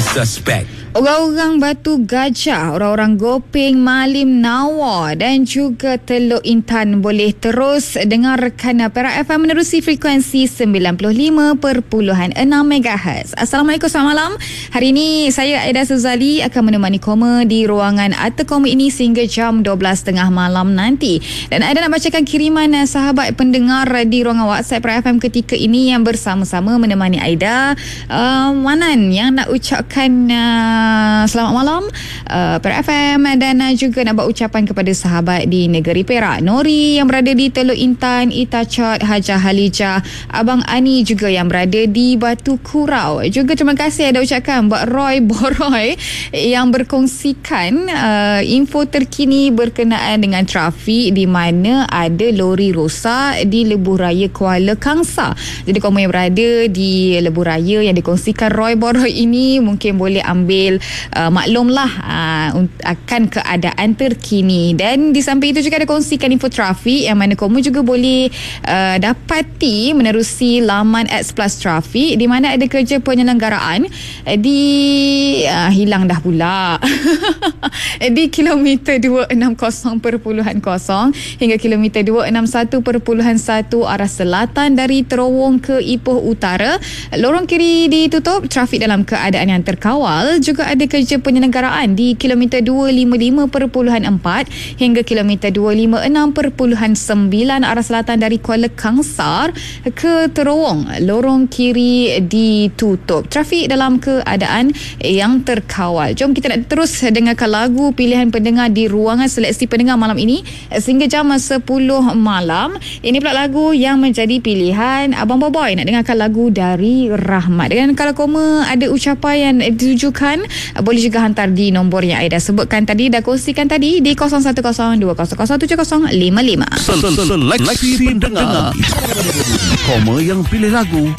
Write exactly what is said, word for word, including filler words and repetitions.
suspek. Orang-orang Batu Gajah, orang-orang Gopeng, Malim, Nawar dan juga Teluk Intan boleh terus dengarkan Perak F M menerusi frekuensi sembilan puluh lima perpuluhan enam megahertz. Assalamualaikum, selamat malam. Hari ini saya Aida Suzali akan menemani Koma di ruangan Arta Koma ini sehingga jam dua belas tiga puluh malam nanti. Dan Aida nak bacakan kiriman sahabat pendengar di ruangan WhatsApp Perak F M ketika ini yang bersama-sama menemani Aida. Uh, Manan yang nak ucapkan uh, selamat malam uh, Perak F M dan uh, juga nak buat ucapan kepada sahabat di negeri Perak, Nori yang berada di Teluk Intan, Itacot, Hajah Halijah, Abang Ani juga yang berada di Batu Kurau. Juga terima kasih ada ucapkan buat Roy Boroy yang berkongsikan uh, info terkini berkenaan dengan trafik di mana ada lori rosak di Lebuh Raya Kuala Kangsar. Jadi kamu yang berada di Lebuh Raya yang dikongsikan Roy Boroy ini mungkin boleh ambil Uh, maklumlah uh, akan keadaan terkini. Dan di samping itu juga ada kongsikan info trafik yang mana kamu juga boleh uh, dapati menerusi laman X Plus Trafik di mana ada kerja penyelenggaraan uh, di uh, hilang dah pula di kilometer dua enam kosong perpuluhan kosong hingga kilometer dua enam satu perpuluhan satu arah selatan dari Terowong ke Ipoh Utara. Lorong kiri ditutup, trafik dalam keadaan yang terkawal. Juga ada kerja penyelenggaraan di kilometer dua lima lima perpuluhan empat hingga kilometer dua lima enam perpuluhan sembilan arah selatan dari Kuala Kangsar ke Terowong. Lorong kiri ditutup. Trafik dalam keadaan yang terkawal. Jom kita nak terus dengarkan lagu pilihan pendengar di ruangan seleksi pendengar malam ini sehingga jam sepuluh malam. Ini pula lagu yang menjadi pilihan Abang Boboy. Nak dengarkan lagu dari Rahmat. Dan kalau koma ada ucapan yang ditujukan, boleh juga hantar di nombor yang Aida sebutkan tadi, dah kongsikan tadi di kosong satu kosong dua kosong kosong tujuh kosong lima lima. Seleksi pendengar. Koma yang pilih lagu